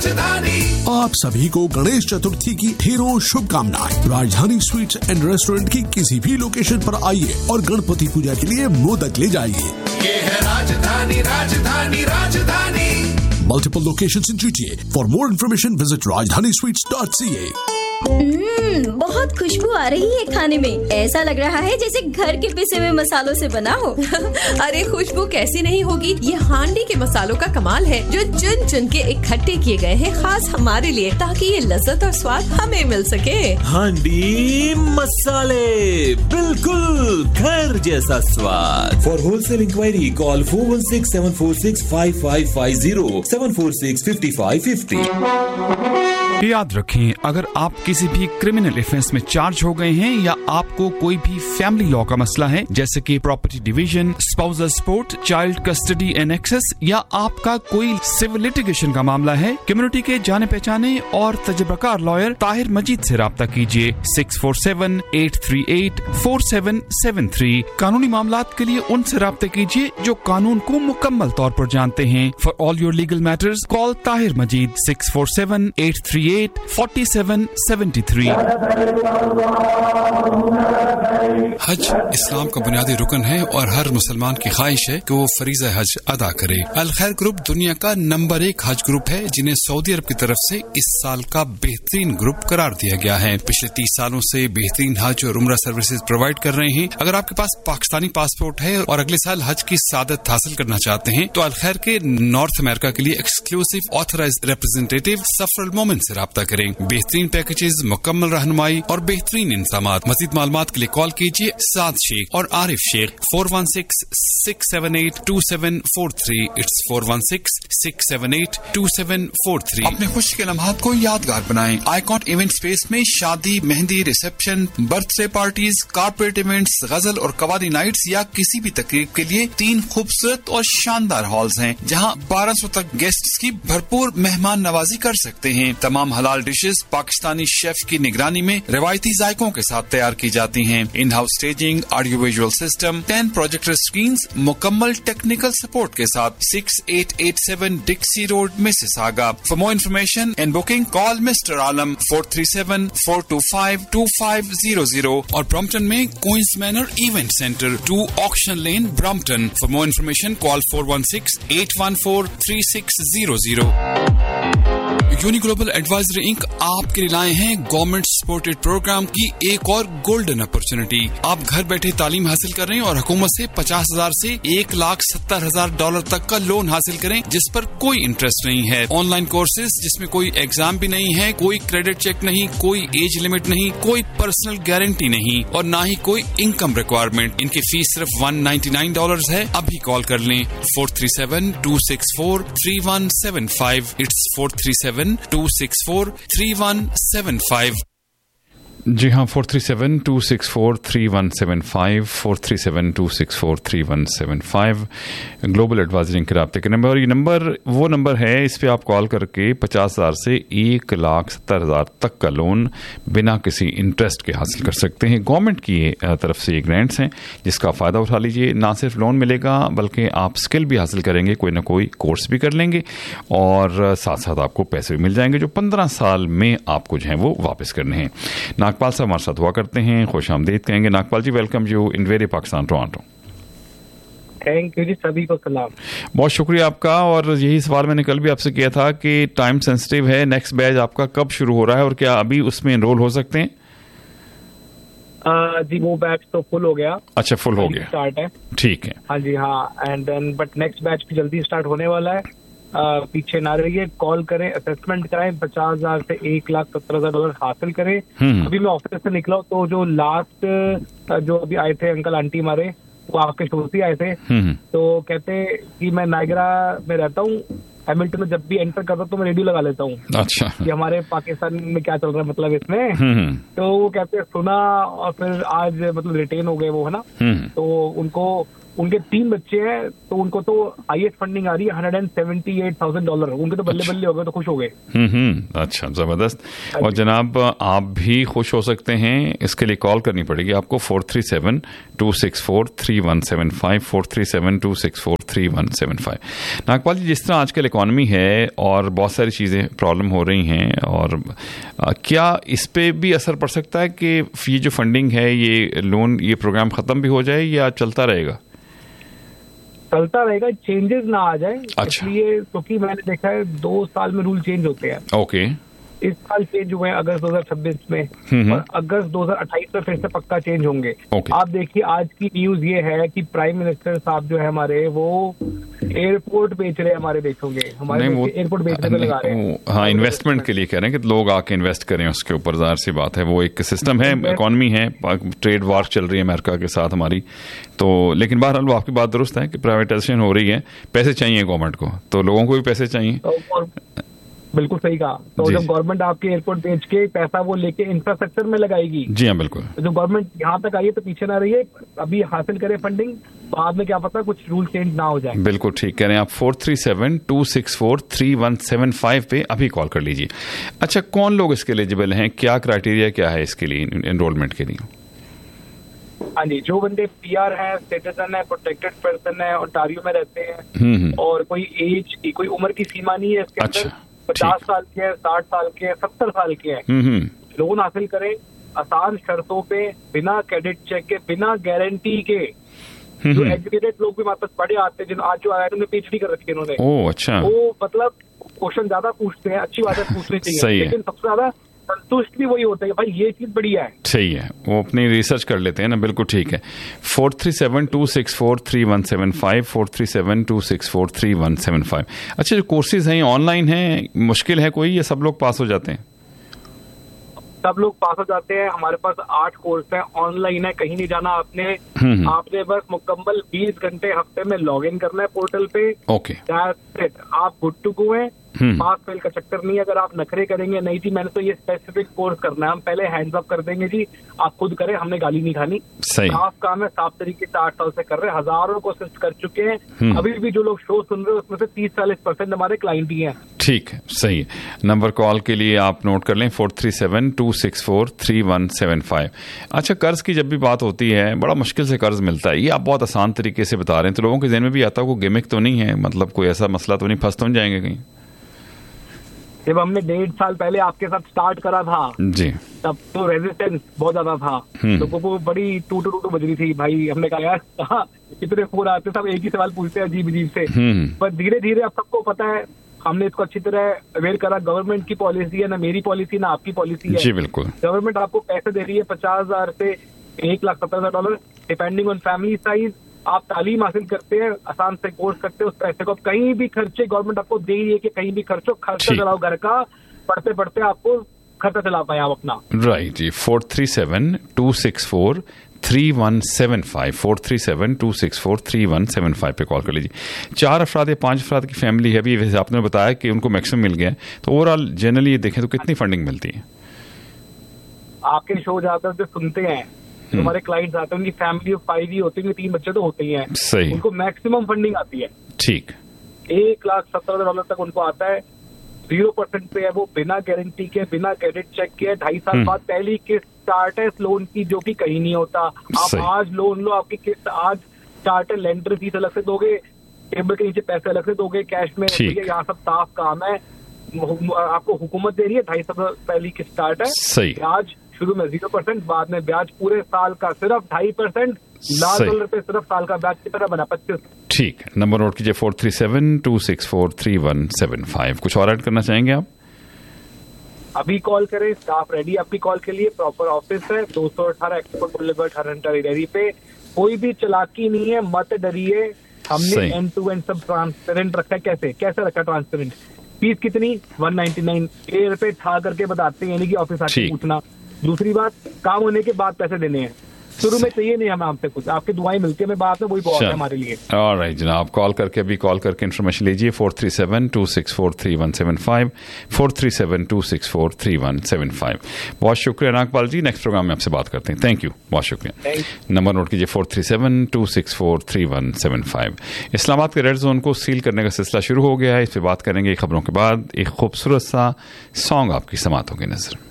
राजधानी। आप सभी को गणेश चतुर्थी की ढेरों शुभकामनाएं। राजधानी स्वीट्स एंड रेस्टोरेंट की किसी भी लोकेशन पर आइए और गणपति पूजा के लिए मोदक ले जाइए। ये है राजधानी, राजधानी, राजधानी। Multiple locations in GTA. For more information, visit rajdanisweets.ca. बहुत खुशबू आ रही है खाने में। ऐसा लग रहा है जैसे घर के पिसे हुए मसालों से बना हो। अरे खुशबू कैसी नहीं होगी, ये हांडी के मसालों का कमाल है जो चुन चुन के इकट्ठे किए गए हैं खास हमारे लिए, ताकि ये लज्जत और स्वाद हमें मिल सके। हांडी मसाले, बिल्कुल घर जैसा स्वाद। For wholesale inquiry call 4167465550 7465550। याद रखें, अगर आप किसी भी क्रिमिनल ऑफेंस में चार्ज हो गए हैं या आपको कोई भी फैमिली लॉ का मसला है, जैसे कि property division, spousal support, child custody and access, या आपका कोई सिविल लिटिगेशन का मामला है, कम्युनिटी के जाने पहचाने और तजुर्बाकार लॉयर ताहिर मजीद से राब्ता कीजिए 647-838-4773। कानूनी मामलात के लिए उनसे राब्ता कीजिए जो कानून को मुकम्मल तौर पर जानते हैं। For all your legal matters call Tahir मजीद 647-838-4773। हज इस्लाम का बुनियादी रुकन है और हर मुसलमान की ख्वाहिश है कि वो फरीज़ा हज अदा करे। अल खैर ग्रुप दुनिया का नंबर 1 हज ग्रुप है, जिन्हें सऊदी अरब की तरफ से इस साल का बेहतरीन ग्रुप करार दिया गया है। पिछले 30 सालों से बेहतरीन हज और उम्रा सर्विसेज प्रोवाइड कर रहे हैं। अगर आपके पास पाकिस्तानी पासपोर्ट है और अगले साल हज की सादत हासिल करना चाहते हैं तो अल खैर के नॉर्थ अमेरिका के लिए एक्सक्लूसिव ऑथराइज्ड रिप्रेजेंटेटिव सफरल मोमेंट से राब्ता करें। बेहतरीन पैकेजेस, मुकम्मल रहनुमाई और बेहतरीन इंतजामात। मज़ीद मालूमात के लिए कॉल कीजिए साद शेख और आरिफ शेख 416-678-2743। इट्स 416-678-2743। अपने खुशी के लम्हात को यादगार बनाएं। आइकॉन इवेंट स्पेस में शादी, mehndi, reception, birthday parties, corporate events, गजल और कवाली नाइट्स या किसी भी तकरीब के लिए 3 खूबसूरत और शानदार हॉल्स हैं, जहां 1200 तक गेस्ट्स की भरपूर मेहमान नवाजी कर सकते हैं। तमाम हलाल डिशेस पाकिस्तानी शेफ की निगरानी में रिवायती जायकों के साथ तैयार की जाती हैं। In house staging, audio visual system, 10 projector screens, मुकम्मल टेक्निकल सपोर्ट के साथ 6887 डिक्सी road, Mississauga. For more information and booking call mister आलम 437-425-2500 और ब्रम्पटन में queen's manner event centre 2 auction lane, Brampton. For more information call 416-814-3600। Uni global advisory ink आपके लिए लाए हैं government supported programme की एक और गोल्डन अपॉर्चुनिटी। आप घर बैठे तालीम हासिल कर रहे हैं और हुकूमत से 50,000 से $1,70,000 तक का लोन हासिल करें, जिस पर कोई इंटरेस्ट नहीं है। ऑनलाइन कोर्सेज जिसमें कोई एग्जाम भी नहीं है, कोई क्रेडिट चेक नहीं, कोई एज लिमिट नहीं, कोई पर्सनल गारंटी नहीं और ना ही कोई इनकम रिक्वायरमेंट। इनकी फीस सिर्फ $199 है। अभी कॉल कर लें 437-264-3175। इट्स 437-264-3175। जी हाँ, 437-264-3175 437-264-3175 ग्लोबल एडवाइजरिंग के राब्ते के नंबर। और ये नंबर वो नंबर है, इस पे आप कॉल करके 50,000 से $1,70,000 तक का लोन बिना किसी इंटरेस्ट के हासिल कर सकते हैं। गवर्नमेंट की तरफ से ये ग्रांट्स हैं, जिसका फ़ायदा उठा लीजिए। ना सिर्फ लोन मिलेगा बल्कि आप स्किल भी हासिल करेंगे, कोई ना कोई कोर्स भी कर लेंगे और साथ साथ आपको पैसे भी मिल जाएंगे जो 15 साल में आपको जो है वो वापस करने हैं। नागपाल साहब हमारे साथ हुआ करते हैं, खुश आमदीद कहेंगे। नागपाल जी, welcome you in very Pakistan Toronto. Thank you जी, सभी को सलाम। बहुत शुक्रिया आपका। और यही सवाल मैंने कल भी आपसे किया था कि टाइम सेंसिटिव है, नेक्स्ट बैच आपका कब शुरू हो रहा है और क्या अभी उसमें एनरोल हो सकते हैं? जी वो बैच तो फुल हो गया। अच्छा, फुल हो गया, स्टार्ट है। ठीक है। हाँ जी, हाँ। And then but next batch भी जल्दी स्टार्ट होने वाला है। पीछे ना रहिए, कॉल करें, असेसमेंट कराएं, 50,000 से $1,70,000 हासिल करें। अभी मैं ऑफिस से निकला तो जो लास्ट जो अभी आए थे अंकल आंटी हमारे, वो आपके शो से आए थे, तो कहते कि मैं नायगरा में रहता हूँ, हैमिल्टन में जब भी एंटर करता हूँ तो मैं रेडियो लगा लेता हूँ। अच्छा। कि हमारे पाकिस्तान में क्या चल रहा है मतलब इसमें। तो वो कहते सुना और फिर आज मतलब रिटेन हो गए वो, है ना। तो उनको उनके 3 बच्चे हैं, तो उनको तो हाईएस्ट फंडिंग आ रही है $178,000। उनके तो बल्ले बल्ले हो गए, तो खुश हो गए। अच्छा, जबरदस्त। और जनाब आप भी खुश हो सकते हैं, इसके लिए कॉल करनी पड़ेगी आपको 437-264-3175, 437-264-3175। नागपाल जी, जिस तरह आजकल इकॉनमी है और बहुत सारी चीज़ें प्रॉब्लम हो रही हैं, और क्या इस पे भी असर पड़ सकता है कि ये जो फंडिंग है, ये लोन, ये प्रोग्राम ख़त्म भी हो जाए या चलता रहेगा? चलता रहेगा, चेंजेस ना आ जाए। अच्छा। इसलिए क्योंकि मैंने देखा है 2 साल में रूल चेंज होते हैं। ओके। इस साल चेंज हुए हैं अगस्त 2026 में, और अगस्त 2028 में फिर से पक्का चेंज होंगे। आप देखिए, आज की न्यूज ये है कि प्राइम मिनिस्टर साहब जो है हमारे, वो एयरपोर्ट बेच रहे हैं हमारे देशों के, हमारे एयरपोर्ट बेचने में लगा रहे हैं। हाँ, इन्वेस्टमेंट के लिए कह रहे हैं कि लोग आके इन्वेस्ट करें उसके ऊपर। जाहिर सी बात है, वो एक सिस्टम है, इकॉनमी है, ट्रेड वार चल रही है अमेरिका के साथ हमारी। तो लेकिन बहरहाल वो आपकी बात दुरुस्त है कि प्राइवेटाइजेशन हो रही है, पैसे चाहिए गवर्नमेंट को, तो लोगों को भी पैसे चाहिए। बिल्कुल सही कहा। तो जब गवर्नमेंट आपके एयरपोर्ट बेच के पैसा वो लेके इंफ्रास्ट्रक्चर में लगाएगी। जी हाँ, बिल्कुल। जो गवर्नमेंट यहाँ तक आई है तो पीछे ना रही है, अभी हासिल करे फंडिंग, बाद में क्या पता कुछ रूल चेंज ना हो जाए। बिल्कुल ठीक कह रहे हैं आप। 437-264-3175 पे अभी कॉल कर लीजिए। अच्छा, कौन लोग इसके एलिजिबल हैं, क्या क्राइटेरिया क्या है इसके लिए, एनरोलमेंट के लिए? हाँ जी, जो बंदे PR है, सिटीजन है, प्रोटेक्टेड पर्सन है, ओंटारियो में रहते हैं, और कोई एज की, कोई उम्र की सीमा नहीं है इसके अंदर। 50 साल के हैं, 60 साल के हैं, 70 साल के हैं, लोन हासिल करें आसान शर्तों पे, बिना क्रेडिट चेक के, बिना गारंटी के। जो एजुकेटेड लोग भी हमारे पास बड़े आते हैं, आज जो आया उन्होंने PhD कर रखी है उन्होंने। ओह अच्छा। वो मतलब क्वेश्चन ज्यादा पूछते हैं, अच्छी बात है, पूछनी चाहिए, लेकिन सबसे ज्यादा संतुष्ट भी वही होता है कि भाई ये चीज बढ़िया है। सही है, वो अपनी रिसर्च कर लेते हैं ना। बिल्कुल ठीक है। 437-264-3175, 437-264-3175। अच्छा, जो कोर्सेज हैं ऑनलाइन हैं, मुश्किल है कोई, या सब लोग पास हो जाते हैं? सब लोग पास हो जाते हैं। हमारे पास 8 कोर्स हैं, ऑनलाइन है, कहीं नहीं जाना आपने। आपने बस मुकम्मल 20 घंटे हफ्ते में लॉग इन करना है पोर्टल पे। ओके, आप गुड टू गो हैं। पास फेल का चक्कर नहीं है। अगर आप नखरे करेंगे, नहीं जी मैंने तो ये स्पेसिफिक कोर्स करना है, हम पहले हैंड्स अप कर देंगे जी, आप खुद करें, हमने गाली नहीं खानी। साफ काम है, साफ तरीके से 8 साल से कर रहे हैं, हजारों को असिस्ट कर चुके हैं। अभी भी जो लोग शो सुन रहे हैं उसमें से 30-40% हमारे क्लाइंट ही हैं। ठीक है, सही है। नंबर कॉल के लिए आप नोट कर लें 437-264-3175। अच्छा, कर्ज की जब भी बात होती है, बड़ा मुश्किल से कर्ज मिलता है, ये आप बहुत आसान तरीके से बता रहे हैं, तो लोगों के ज़हन में भी आता है कोई गिमिक तो नहीं है, मतलब कोई ऐसा मसला तो नहीं, फंस तो नहीं जाएंगे कहीं? जब हमने 1.5 साल पहले आपके साथ स्टार्ट करा था जी, तब तो रेजिस्टेंस बहुत ज्यादा था, लोगों को बड़ी टू बज रही थी। भाई हमने कहा यार कितने फोन आते, सब एक ही सवाल पूछते हैं अजीब अजीब से। पर धीरे धीरे अब सबको पता है, हमने इसको अच्छी तरह अवेयर करा। गवर्नमेंट की पॉलिसी है, ना मेरी पॉलिसी ना आपकी पॉलिसी है। जी बिल्कुल। गवर्नमेंट आपको पैसे दे रही है $50,000 से $1,70,000 डिपेंडिंग ऑन फैमिली साइज। आप तालीम हासिल करते हैं, आसान से कोर्स करते हैं, उस पैसे को आप कहीं भी खर्चे, गवर्नमेंट आपको दे रही है कि कहीं भी खर्चो, खर्चा चलाओ घर का, पढ़ते पढ़ते आपको खर्चा चला पाए आप अपना। राइट जी। 437-264-3175, 437-264-3175 पे कॉल कर लीजिए। 4 अफराद या 5 अफराद की फैमिली है, अभी वैसे आपने बताया कि उनको मैक्सिमम मिल गया है, तो ओवरऑल जनरली ये देखें तो कितनी फंडिंग मिलती है? आपके शो ज्यादातर जो सुनते हैं, हमारे क्लाइंट्स आते हैं, उनकी फैमिली 5 ही होती है, 3 बच्चे तो होते ही हैं। सही। उनको मैक्सिमम फंडिंग आती है। ठीक। $1,70,000 तक उनको आता है। 0% पे है वो, बिना गारंटी के, बिना क्रेडिट चेक के। 2.5 साल बाद पहली किस्त स्टार्ट है इस लोन की, जो कि कहीं नहीं होता। आप आज लोन लो, आपकी किस्त आज स्टार्ट है, लेंडर फीस अलग से दोगे, टेबल के नीचे पैसे अलग से दोगे कैश में। यहाँ सब साफ काम है, आपको हुकूमत दे रही है। 2.5 साल पहली किस्त स्टार्ट है। ब्याज शुरू में 0%, बाद में ब्याज पूरे साल का सिर्फ 2.5%, $1,00,000 सिर्फ साल का ब्याज की तरह बना 25। ठीक, नंबर नोट कीजिए 437-264-3175। कुछ और ऐड करना चाहेंगे आप? अभी कॉल करें, स्टाफ रेडी आपकी कॉल के लिए। प्रॉपर ऑफिस है 218 एक्सपोर्ट बुलेवर्ड, हरंटर डेयरी पे। कोई भी चालाकी नहीं है, मत डरिए। हमने एंड टू एंड सब ट्रांसपेरेंट रखा है। कैसे रखा ट्रांसपेरेंट? फीस कितनी? 199 ₹1 ठा करके बताते हैं, यानी कि ऑफिस आके पूछना। दूसरी बात, काम होने के बाद पैसे देने हैं। शुरू में चाहिए नहीं हमें हमसे कुछ, आपकी दुआएं मिलती है हमें बाद में, वही बहुत है हमारे लिए। ऑलराइट जनाब, कॉल करके इन्फॉर्मेशन लीजिए 437-264-3175 437-264-3175। बहुत शुक्रिया नागपाल जी, नेक्स्ट प्रोग्राम में आपसे बात करते हैं। थैंक यू, बहुत शुक्रिया। नंबर नोट कीजिए 437-264-3175। इस्लामाबाद के रेड जोन को सील करने का सिलसिला शुरू हो गया है, इस पर बात करेंगे खबरों के बाद। एक खूबसूरत सा सॉन्ग आपकी समात होगी नजर।